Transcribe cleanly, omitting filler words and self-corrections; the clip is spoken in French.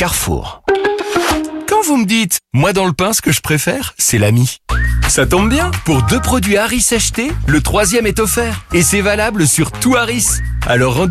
Carrefour. Quand vous me dites, moi dans le pain, ce que je préfère, c'est l'ami. Ça tombe bien, pour 2 produits Harris achetés, le 3e est offert. Et c'est valable sur tout Harris. Alors